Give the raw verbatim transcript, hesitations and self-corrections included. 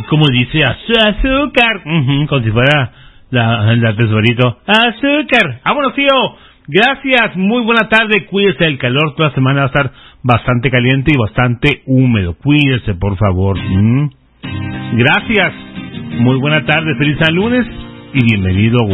como dice, azúcar, uh-huh, como si fuera la, la tesorito. Azúcar. Vámonos, tío. Gracias, muy buena tarde. Cuídese del calor, toda la semana va a estar bastante caliente y bastante húmedo. Cuídese, por favor. ¿Mm? Gracias. Muy buena tarde, feliz lunes y bienvenido.